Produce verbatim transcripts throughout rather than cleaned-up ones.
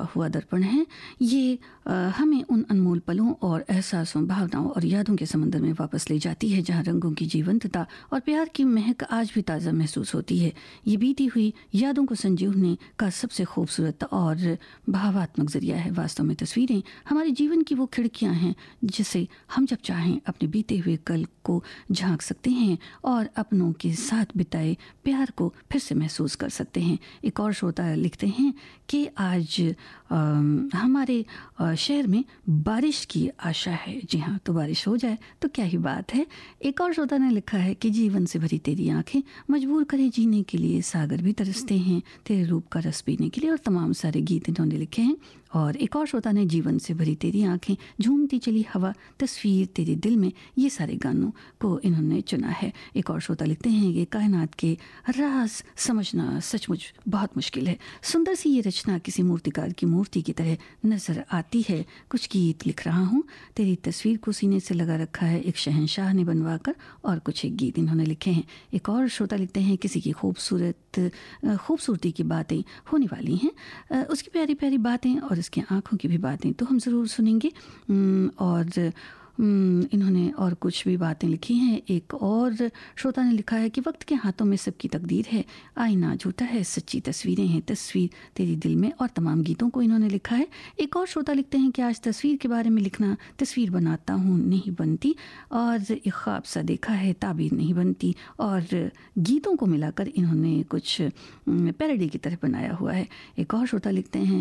हुआ दर्पण है। ये आ, हमें उन अनमोल पलों और एहसासों, भावनाओं और यादों के समंदर में वापस ले जाती है जहाँ रंगों की जीवंतता और प्यार की महक आज भी ताज़ा महसूस होती है। ये बीती हुई यादों को संजोने का सबसे खूबसूरत और भावात्मक जरिया है। वास्तव में तस्वीरें हमारे जीवन की वो खिड़कियाँ हैं जिसे हम जब चाहें अपने बीते हुए कल को झांक सकते हैं और अपनों के साथ बिताए प्यार को फिर से महसूस कर सकते हैं। एक और श्रोता लिखते हैं कि आज आ, हमारे आ, शहर में बारिश की आशा है। जी हाँ, तो बारिश हो जाए तो क्या ही बात है। एक और श्रोता ने लिखा है कि जीवन से भरी तेरी आंखें मजबूर करें जीने के लिए, सागर भी तरसते हैं तेरे रूप का रस पीने के लिए, और तमाम सारे गीत इन्होंने लिखे हैं। और एक और श्रोता ने जीवन से भरी तेरी आंखें, झूमती चली हवा, तस्वीर तेरे दिल में, ये सारे गानों को इन्होंने चुना है। एक और श्रोता लिखते हैं कि कायनात के राज समझना सचमुच बहुत मुश्किल है। सुंदर सी ये रचना किसी मूर्तिकार की मूर्ति की तरह नजर आती है। कुछ गीत लिख रहा हूँ, तेरी तस्वीर को सीने से लगा रखा है एक शहंशाह ने बनवा कर, और कुछ एक गीत इन्होंने लिखे हैं। एक और श्रोता लिखते हैं किसी की खूबसूरत खूबसूरती की बातें होने वाली हैं, उसकी प्यारी प्यारी बातें और इसकी आंखों की भी बातें तो हम ज़रूर सुनेंगे। और इन्होंने और कुछ भी बातें लिखी हैं। एक और श्रोता ने लिखा है कि वक्त के हाथों में सबकी तकदीर है, आईना झूठा है, सच्ची तस्वीरें हैं, तस्वीर तेरी दिल में, और तमाम गीतों को इन्होंने लिखा है। एक और श्रोता लिखते हैं कि आज तस्वीर के बारे में लिखना, तस्वीर बनाता हूँ नहीं बनती, और एक ख्वाब सा देखा है ताबीर नहीं बनती, और गीतों को मिलाकर इन्होंने कुछ पैरोडी की तरह बनाया हुआ है। एक और श्रोता लिखते हैं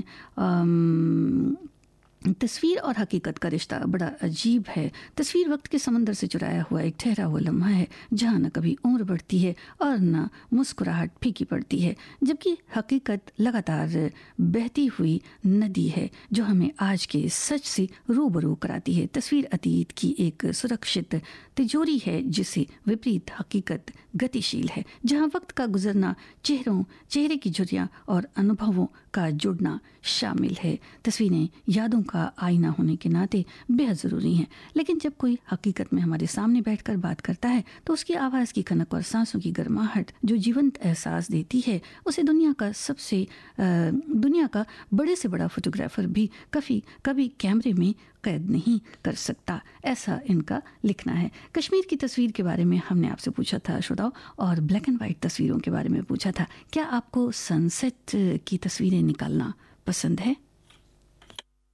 तस्वीर और हकीकत का रिश्ता बड़ा अजीब है। तस्वीर वक्त के समंदर से चुराया हुआ एक ठहरा हुआ लम्हा है जहाँ न कभी उम्र बढ़ती है और न मुस्कुराहट फीकी पड़ती है, जबकि हकीकत लगातार बहती हुई नदी है जो हमें आज के सच से रूबरू कराती है। तस्वीर अतीत की एक सुरक्षित तिजोरी है जिसे विपरीत हकीकत गतिशील है, जहाँ वक्त का गुजरना, चेहरों चेहरे की झुर्रियाँ और अनुभवों का जुड़ना शामिल है। तस्वीरें यादों का आईना होने के नाते बेहद ज़रूरी हैं, लेकिन जब कोई हकीकत में हमारे सामने बैठकर बात करता है तो उसकी आवाज़ की खनक और सांसों की गर्माहट जो जीवंत एहसास देती है, उसे दुनिया का सबसे आ, दुनिया का बड़े से बड़ा फोटोग्राफर भी कभी कभी कैमरे में कैद नहीं कर सकता। ऐसा इनका लिखना है। कश्मीर की तस्वीर के बारे में हमने आपसे पूछा था श्रोताओं, और ब्लैक एंड वाइट तस्वीरों के बारे में पूछा था। क्या आपको सनसेट की तस्वीरें निकालना पसंद है?